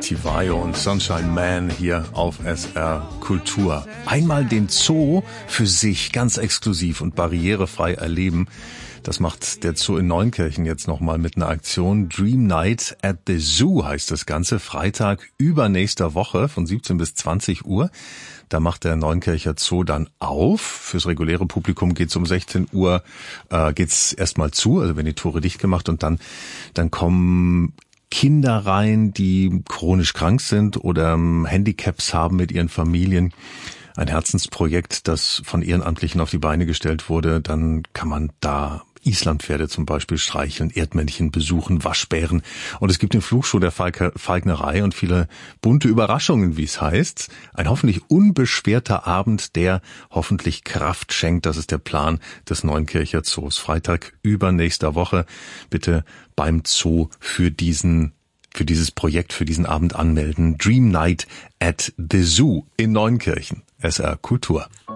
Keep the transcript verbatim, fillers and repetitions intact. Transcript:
Steve Vai und Sunshine Man hier auf S R Kultur. Einmal den Zoo für sich ganz exklusiv und barrierefrei erleben. Das macht der Zoo in Neunkirchen jetzt nochmal mit einer Aktion. Dream Night at the Zoo heißt das Ganze. Freitag übernächster Woche von siebzehn bis zwanzig Uhr. Da macht der Neunkircher Zoo dann auf. Fürs reguläre Publikum geht's um sechzehn Uhr, äh, geht's erstmal zu, also wenn die Tore dicht gemacht, und dann, dann kommen Kinder rein, die chronisch krank sind oder ähm, Handicaps haben mit ihren Familien. Ein Herzensprojekt, das von Ehrenamtlichen auf die Beine gestellt wurde. Dann kann man da Islandpferde zum Beispiel streicheln, Erdmännchen besuchen, Waschbären. Und es gibt den Flugshow der Falke, Falknerei und viele bunte Überraschungen, wie es heißt. Ein hoffentlich unbeschwerter Abend, der hoffentlich Kraft schenkt. Das ist der Plan des Neunkircher Zoos. Freitag übernächster Woche. Bitte beim Zoo für diesen für dieses Projekt, für diesen Abend anmelden. Dream Night at the Zoo in Neunkirchen. S R Kultur.